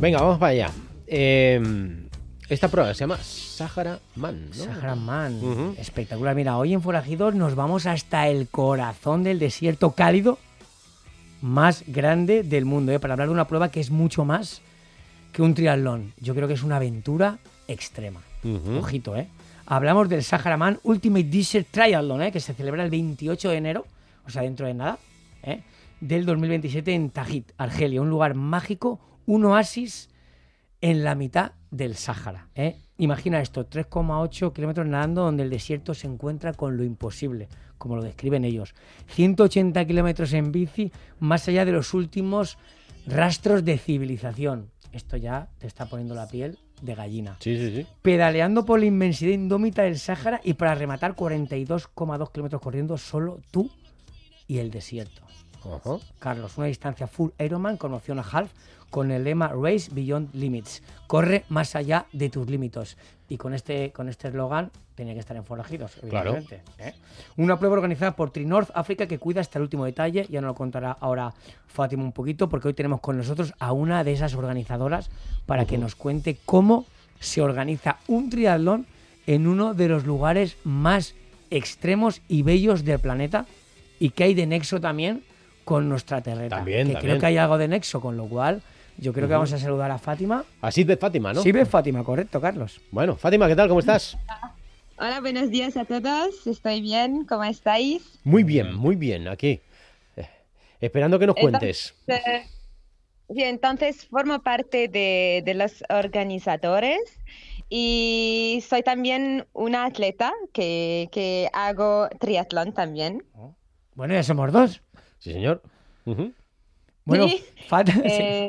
Venga, vamos para allá. Esta prueba se llama Sahara Man, ¿no? Sahara Man, Uh-huh. Espectacular. Mira, hoy en Forajidos nos vamos hasta el corazón del desierto cálido más grande del mundo, para hablar de una prueba que es mucho más que un triatlón. Yo creo que es una aventura extrema. Uh-huh. Ojito, Hablamos del Sahara Man Ultimate Desert Triathlon, que se celebra el 28 de enero, o sea, dentro de nada, del 2027 en Tajit, Argelia, un lugar mágico, un oasis en la mitad del Sáhara. Imagina esto, 3,8 kilómetros nadando donde el desierto se encuentra con lo imposible, como lo describen ellos. 180 kilómetros en bici, más allá de los últimos rastros de civilización. Esto ya te está poniendo la piel de gallina. Sí. Pedaleando por la inmensidad indómita del Sáhara y para rematar 42,2 kilómetros corriendo solo tú y el desierto. Uh-huh. Carlos, una distancia full Ironman con opción a half, con el lema Race Beyond Limits. Corre más allá de tus límites. Y con este eslogan tenía que estar en Forajidos, evidentemente. Claro. Una prueba organizada por Tri-North África que cuida hasta el último detalle. Ya nos lo contará ahora Fátima un poquito, porque hoy tenemos con nosotros a una de esas organizadoras para que nos cuente cómo se organiza un triatlón en uno de los lugares más extremos y bellos del planeta, y que hay de nexo también con nuestra terreta. También. Creo que hay algo de nexo, con lo cual yo creo que vamos a saludar a Fátima. Así de Fátima, ¿no? Sí, ves Fátima, correcto, Carlos. Bueno, Fátima, ¿qué tal? ¿Cómo estás? Hola, buenos días a todos. Estoy bien, ¿cómo estáis? Muy bien, aquí. Esperando que nos cuentes. Entonces formo parte de los organizadores y soy también una atleta que hago triatlón también. Bueno, ya somos dos. Sí, señor. Uh-huh. Bueno, Sí. Fátima,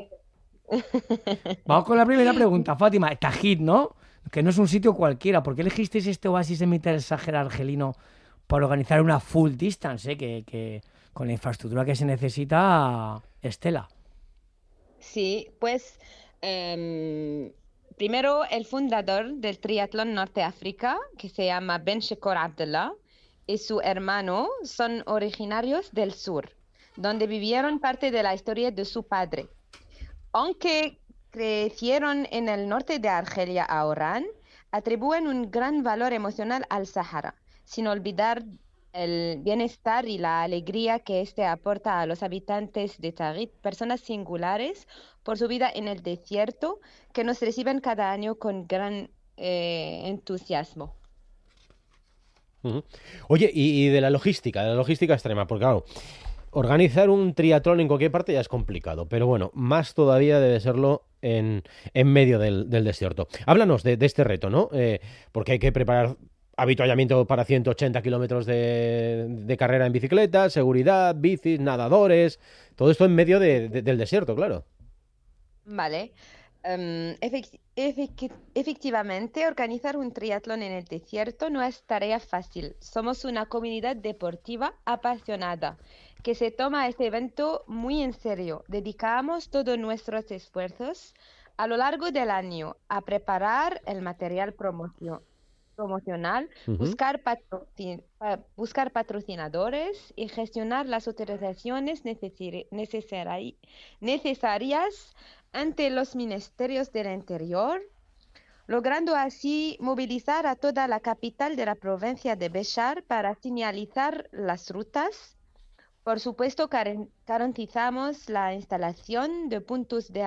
vamos con la primera pregunta, Fátima. Tajit, ¿no? Que no es un sitio cualquiera. ¿Por qué elegisteis este oasis en mitad del Sáhara argelino para organizar una full distance, que con la infraestructura que se necesita, Estela? Sí, pues primero el fundador del triatlón Norte África, que se llama Ben Shekor Abdullah, y su hermano son originarios del sur, donde vivieron parte de la historia de su padre. Aunque crecieron en el norte de Argelia a Orán, atribuyen un gran valor emocional al Sahara, sin olvidar el bienestar y la alegría que este aporta a los habitantes de Tajit, personas singulares por su vida en el desierto, que nos reciben cada año con gran entusiasmo. Uh-huh. Oye, y de la logística extrema, porque claro, organizar un triatlón en cualquier parte ya es complicado, pero bueno, más todavía debe serlo en medio del desierto. Háblanos de este reto, ¿no? Porque hay que preparar avituallamiento para 180 kilómetros de carrera en bicicleta, seguridad, bicis, nadadores, todo esto en medio del desierto, claro. Vale. Efectivamente, organizar un triatlón en el desierto no es tarea fácil. Somos una comunidad deportiva apasionada que se toma este evento muy en serio. Dedicamos todos nuestros esfuerzos a lo largo del año a preparar el material promocional, Uh-huh. buscar patrocinadores y gestionar las autorizaciones necesarias ante los ministerios del Interior, logrando así movilizar a toda la capital de la provincia de Béchar para señalizar las rutas. Por supuesto, garantizamos la instalación de puntos de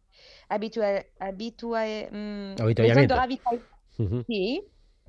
Avituallamiento. Uh-huh. Sí,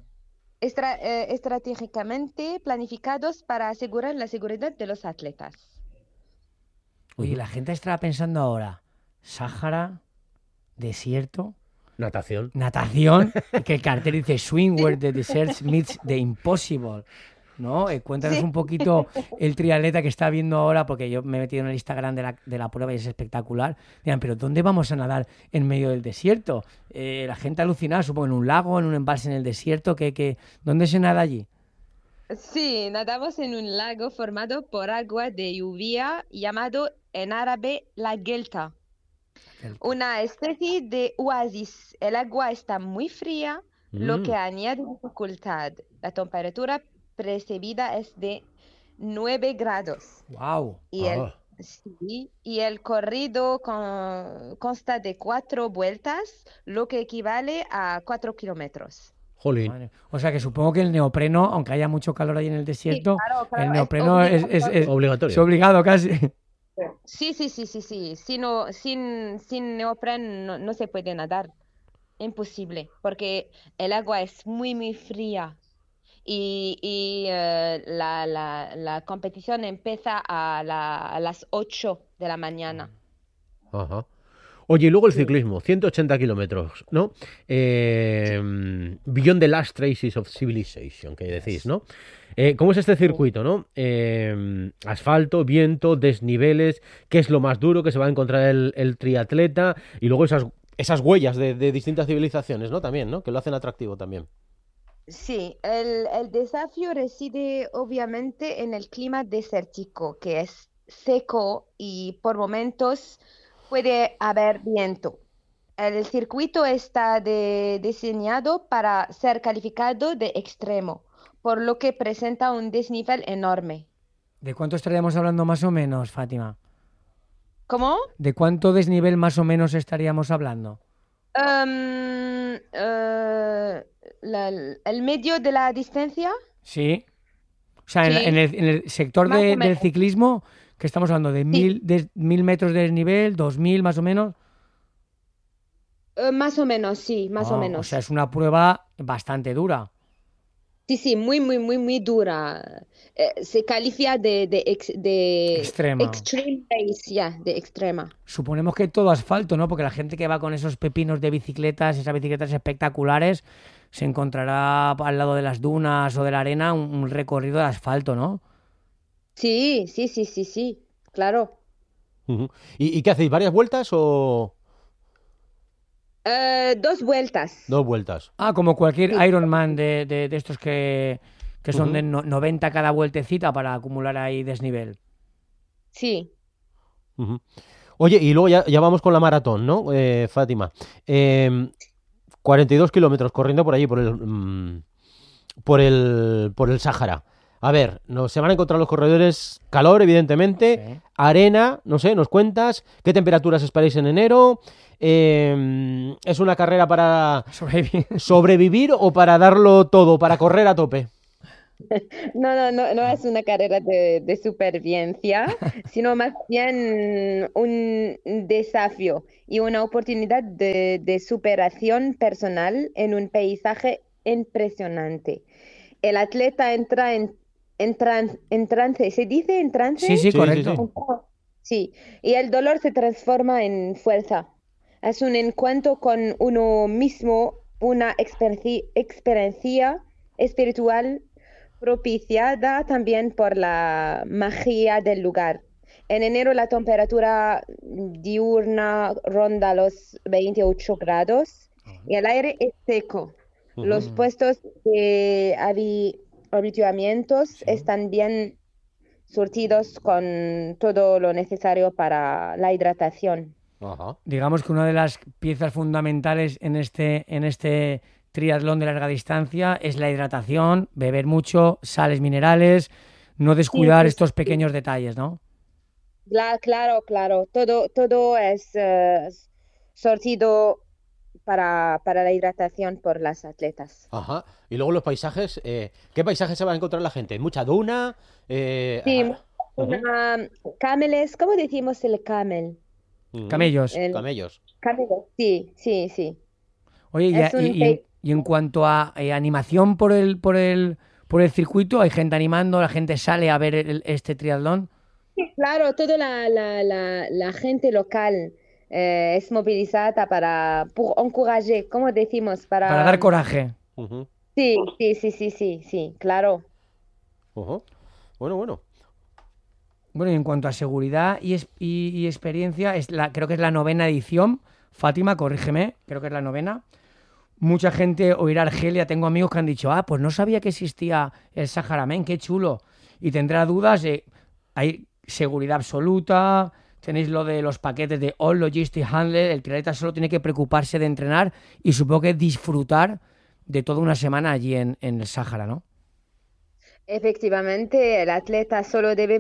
estratégicamente planificados para asegurar la seguridad de los atletas. Oye, la gente estará pensando ahora, Sáhara, desierto, Natación, que el cartel dice Swim where the desert meets the impossible, ¿no? Cuéntanos un poquito el triatleta que está viendo ahora, porque yo me he metido en el Instagram de la prueba y es espectacular. Dirán, pero ¿dónde vamos a nadar en medio del desierto? La gente alucinada, supongo, en un lago, en un embalse en el desierto, ¿dónde se nada allí? Sí, nadamos en un lago formado por agua de lluvia llamado en árabe la Gelta, una especie de oasis. El agua está muy fría, lo que añade dificultad. La temperatura percibida es de 9 grados. ¡Wow! Y el Sí, y el corrido consta de 4 vueltas, lo que equivale a 4 kilómetros. Jolín. Vale. O sea que supongo que el neopreno, aunque haya mucho calor ahí en el Sí, desierto, claro, el claro, es neopreno obligatorio. es Obligatorio. obligado casi. Sí, sí, sí, sí, sí. Sin neopren no se puede nadar. Imposible, porque el agua es muy, muy fría. La competición empieza a las 8 de la mañana. Ajá. Oye, y luego el Sí. ciclismo, 180 kilómetros, ¿no? Beyond the Last Traces of Civilization, que decís, ¿no? ¿Cómo es este circuito, no? Asfalto, viento, desniveles, ¿qué es lo más duro que se va a encontrar el triatleta? Y luego esas huellas de distintas civilizaciones, ¿no? También, ¿no? Que lo hacen atractivo también. Sí, el desafío reside obviamente en el clima desértico, que es seco y por momentos puede haber viento. El circuito está diseñado para ser calificado de extremo, por lo que presenta un desnivel enorme. ¿De cuánto estaríamos hablando más o menos, Fátima? ¿Cómo? ¿De cuánto desnivel más o menos estaríamos hablando? Em, eh, el medio de la distancia, Sí. O sea, sí, en el sector más o del menos. ciclismo, que estamos hablando de Sí, 1000 metros de desnivel, 2000 más o menos. más o menos, sí, más o Ah, o sea, menos. es una prueba bastante dura. Sí, sí, muy, muy, muy, muy dura. Se califica de Extrema. extreme race, ya, de extrema. Suponemos que todo asfalto, ¿no? Porque la gente que va con esos pepinos de bicicletas, esas bicicletas espectaculares, se encontrará al lado de las dunas o de la arena un recorrido de asfalto, ¿no? Sí, sí, sí, sí, sí, claro. Ujú. ¿Y qué hacéis? ¿Varias vueltas o 2 vueltas. 2 vueltas? Ah, como cualquier Sí, Ironman de estos que son de Ujú. 90 cada vueltecita para acumular ahí desnivel. sí. Ujú. Oye, y luego ya vamos con la maratón, ¿no? Fátima. 42 kilómetros corriendo por allí, por el Sáhara. A ver, se van a encontrar los corredores, calor, evidentemente, Sí. arena, no sé, nos cuentas, qué temperaturas esperáis en enero, es una carrera para Sobrevivir. sobrevivir o para darlo todo, para correr a tope. No, no, no, no es una carrera de supervivencia, sino más bien un desafío y una oportunidad de superación personal en un paisaje impresionante. El atleta entra en trance, ¿se dice en Sí, trance? sí, Sí, sí, correcto. sí. Sí, y el dolor se transforma en fuerza. Es un encuentro con uno mismo, una experiencia espiritual propiciada también por la magia del lugar. En enero la temperatura diurna ronda los 28 grados y el aire es seco. Ujú. Los Mm, puestos de habituamientos sí. están bien surtidos con todo lo necesario para la hidratación. Ajá. Digamos que una de las piezas fundamentales en este triatlón de larga distancia es la hidratación, beber mucho, sales minerales, no Sí, descuidar sí, sí, estos sí. pequeños detalles, ¿no? Claro, claro. Todo es sortido para la hidratación por las atletas. Ajá. Y luego los paisajes, ¿qué paisajes se va a encontrar la gente? ¿Mucha duna? Sí, Ujú, cameles, ¿cómo decimos el camel? ujú. Camellos. El Camellos. camelo. Sí, sí, sí. Oye, Es un pez. y en cuanto a animación por el circuito, hay gente animando, la gente sale a ver este triatlón Claro, toda la gente local es movilizada pour encourager, ¿cómo decimos? para dar coraje. Ujú, Sí, sí, sí, sí, sí, sí, claro. ujú. Bueno, bueno. Bueno, y en cuanto a seguridad y experiencia, creo que es la novena edición. Fátima, corrígeme, creo que es la novena. Mucha gente oirá Argelia. Tengo amigos que han dicho, pues no sabía que existía el Sahara Men, qué chulo. Y tendrá dudas. Hay seguridad absoluta. Tenéis lo de los paquetes de All Logistic Handler. El triatleta solo tiene que preocuparse de entrenar y supongo que disfrutar de toda una semana allí en el Sahara, ¿no? Efectivamente, el atleta solo debe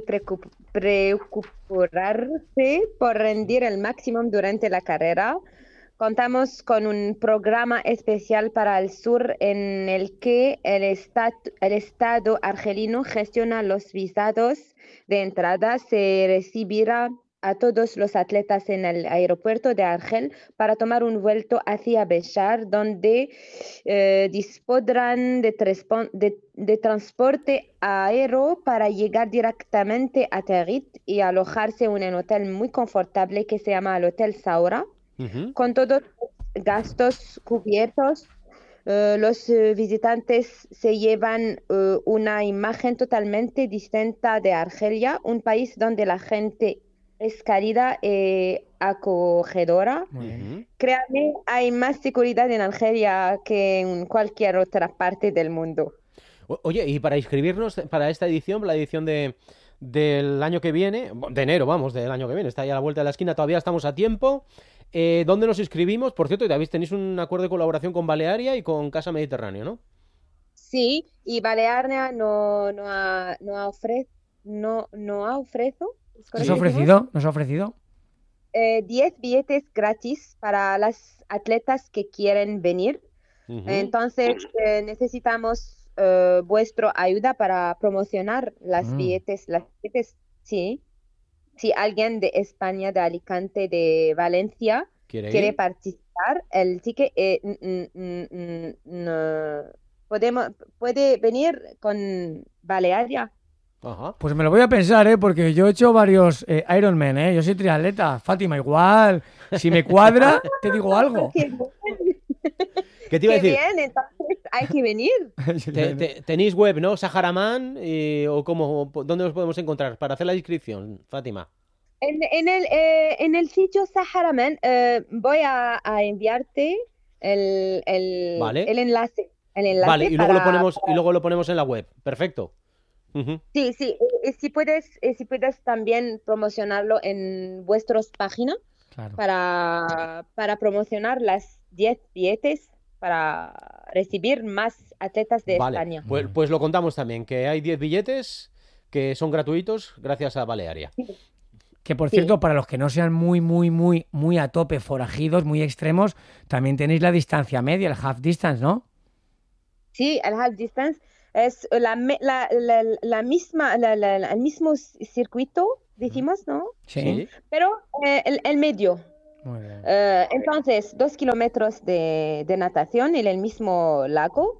preocuparse por rendir el máximo durante la carrera. Contamos con un programa especial para el sur en el que el Estado argelino gestiona los visados de entrada. Se recibirá a todos los atletas en el aeropuerto de Argel para tomar un vuelo hacia Béchar, donde dispondrán de transporte aéreo para llegar directamente a Territ y alojarse en un hotel muy confortable que se llama el Hotel Saura, con todos los gastos cubiertos. Los visitantes se llevan una imagen totalmente distinta de Argelia, un país donde la gente es cálida y acogedora. Créame, hay más seguridad en Argelia que en cualquier otra parte del mundo. Oye, y para inscribirnos para esta edición, la edición del año que viene, de enero, vamos, del año que viene, está ya a la vuelta de la esquina, todavía estamos a tiempo. ¿Dónde nos inscribimos? Por cierto, tenéis un acuerdo de colaboración con Balearia y con Casa Mediterráneo, ¿no? Sí, y Balearia no ha ofrecido. ¿Nos ha ofrecido? ¿Nos ha ofrecido? 10 billetes gratis para las atletas que quieren venir. Entonces, necesitamos vuestra ayuda para promocionar las billetes. Sí. Si alguien de España, de Alicante, de Valencia quiere participar, el ticket puede venir con Balearia. Ajá. Pues me lo voy a pensar, porque yo he hecho varios Ironman, yo soy triatleta. Fátima, igual, si me cuadra, te digo algo. ¿Qué te iba a decir? Qué bien, entonces hay que venir. Tenéis web, ¿no? Saharaman, o cómo, ¿dónde os podemos encontrar para hacer la inscripción, Fátima? En el sitio Saharaman voy a enviarte el enlace. Vale, y luego lo ponemos en la web. Perfecto. Sí, si puedes también promocionarlo en vuestras páginas, claro, para promocionar las 10 billetes para recibir más atletas de España. Pues lo contamos también, que hay 10 billetes que son gratuitos gracias a Balearia. Que por cierto, para los que no sean muy a tope, forajidos, muy extremos, también tenéis la distancia media, el half distance, ¿no? Sí, el half distance es la misma, el mismo circuito, decimos, ¿no? Sí. Pero el medio. Muy bien. Entonces, 2 kilómetros de natación en el mismo lago,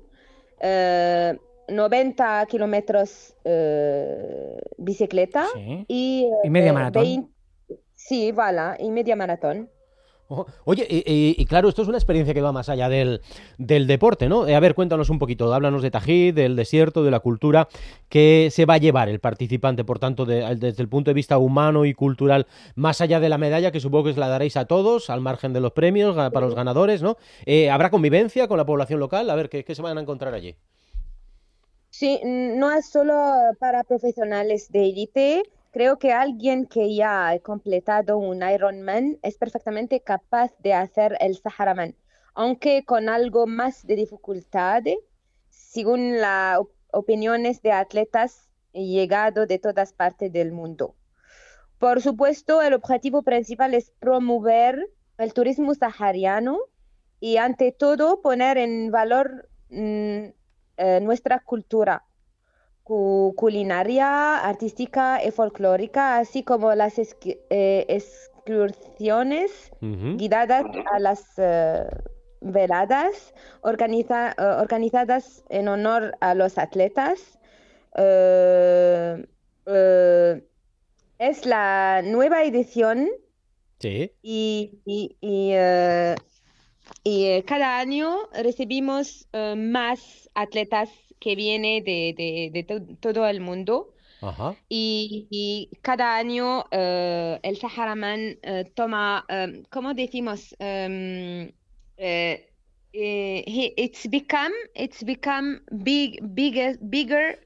90 kilómetros bicicleta, sí, y media maratón. Sí, vale, y media maratón. Oye, y claro, esto es una experiencia que va más allá del deporte, ¿no? A ver, cuéntanos un poquito, háblanos de Tajid, del desierto, de la cultura, ¿qué se va a llevar el participante, por tanto, desde el punto de vista humano y cultural, más allá de la medalla, que supongo que la daréis a todos, al margen de los premios, para los ganadores, ¿no? ¿Habrá convivencia con la población local? A ver, ¿qué se van a encontrar allí? Sí, no es solo para profesionales de élite. Creo que alguien que ya ha completado un Ironman es perfectamente capaz de hacer el Saharaman, aunque con algo más de dificultad, según las opiniones de atletas llegados de todas partes del mundo. Por supuesto, el objetivo principal es promover el turismo sahariano y, ante todo, poner en valor nuestra cultura culinaria, artística y folclórica, así como las excursiones guiadas a las veladas organizadas en honor a los atletas. Es la nueva edición. Sí. Y cada año recibimos más atletas que vienen de todo el mundo. Ajá. Y cada año el Saharaman toma, ¿cómo decimos? It's become bigger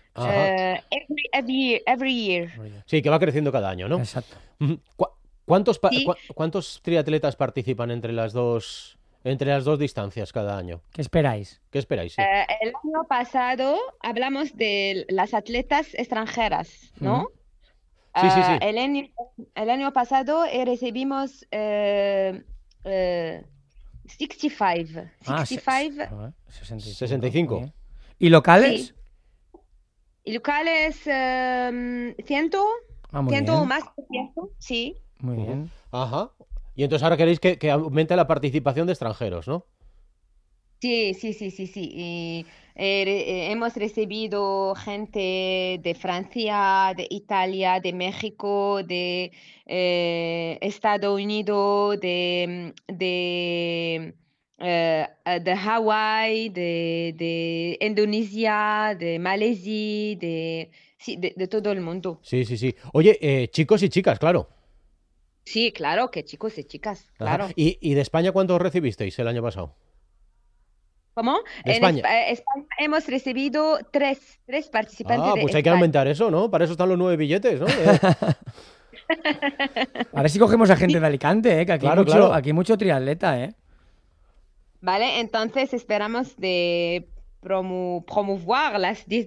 every year. Sí, que va creciendo cada año, ¿no? Exacto. ¿Cuántos triatletas participan entre las dos entre las dos distancias cada año? ¿Qué esperáis? ¿Qué esperáis? Sí. El año pasado hablamos de las atletas extranjeras, ¿no? Sí, sí, sí. El año pasado recibimos 65. 65. ¿Y locales? Sí. Y locales 100, 100 o más de 100, sí. Muy bien. Ajá. Y entonces ahora queréis que aumente la participación de extranjeros, ¿no? Sí. Y, hemos recibido gente de Francia, de Italia, de México, de Estados Unidos, de Hawái, de Indonesia, de Malasia, de todo el mundo. Sí, sí, sí. Oye, chicos y chicas, claro. Sí, claro, que chicos y chicas, Ajá. claro. ¿Y de España cuántos recibisteis el año pasado? ¿Cómo? De En España. España hemos recibido tres participantes de Pues hay que España. aumentar eso, ¿no? Para eso están los 9 billetes, ¿no? A ver si cogemos a gente de Alicante, que aquí Claro, hay mucho, claro. aquí hay mucho triatleta, ¿eh? Vale, entonces esperamos de promover las 10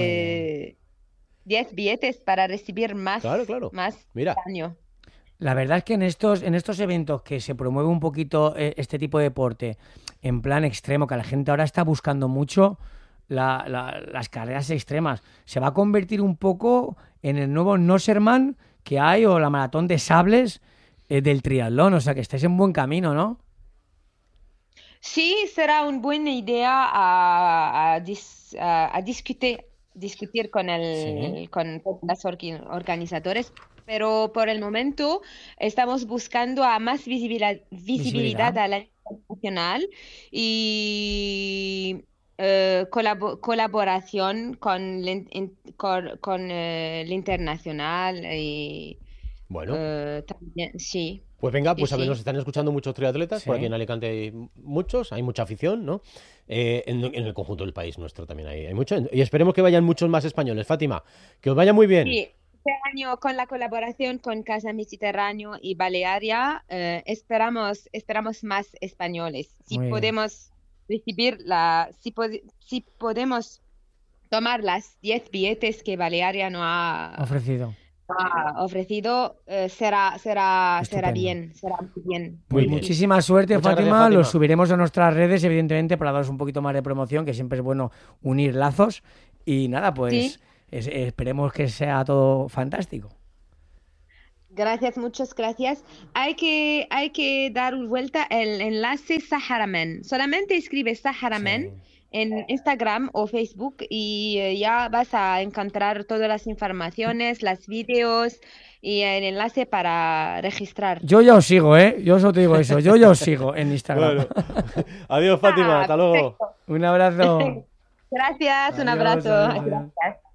billetes para recibir más, Claro. más Mira. este año. La verdad es que en estos eventos que se promueve un poquito este tipo de deporte en plan extremo, que la gente ahora está buscando mucho las carreras extremas, se va a convertir un poco en el nuevo Nosserman que hay o la maratón de sables del triatlón, o sea que estáis en buen camino, ¿no? Sí, será una buena idea a discutir con los organizadores, pero por el momento estamos buscando a más visibilidad a la nacional y colaboración con el internacional y Bueno. también, sí. Pues venga, pues a ver, Sí. nos están escuchando muchos triatletas, por Sí. aquí en Alicante hay muchos, hay mucha afición, ¿no? En el conjunto del país nuestro también hay mucho, y esperemos que vayan muchos más españoles. Fátima, que os vaya muy bien. Sí, este año con la colaboración con Casa Mediterráneo y Balearia, esperamos más españoles. Si Muy bien. podemos recibir si podemos tomar las 10 billetes que Balearia nos ha ofrecido, será Estupendo. bien, será muy bien. Pues bien. muchísima suerte, Muchas Fátima. gracias, Fátima. Lo subiremos a nuestras redes, evidentemente, para daros un poquito más de promoción, que siempre es bueno unir lazos. Y nada, pues Sí. esperemos que sea todo fantástico. Gracias, muchas gracias. Hay que dar una vuelta el enlace Saharaman. Solamente escribe Saharaman en Instagram o Facebook y ya vas a encontrar todas las informaciones, los vídeos y el enlace para registrar. Yo ya os sigo, ¿eh? Yo solo te digo eso. Yo ya os sigo en Instagram. Bueno. Adiós, Fátima, hasta luego. Perfecto. Un abrazo. Gracias, un Adiós, abrazo. adiós, adiós. Gracias.